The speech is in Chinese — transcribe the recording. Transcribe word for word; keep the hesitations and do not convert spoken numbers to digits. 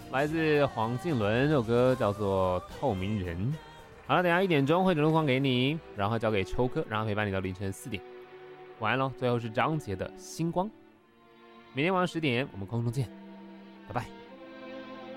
来自黄靖伦，这首歌叫做《透明人》。好了，等一下一点钟会整路况给你，然后交给秋哥，然后陪伴你到凌晨四点。晚安喽，最后是张杰的《星光》。明天晚上十点我们空中见，拜拜。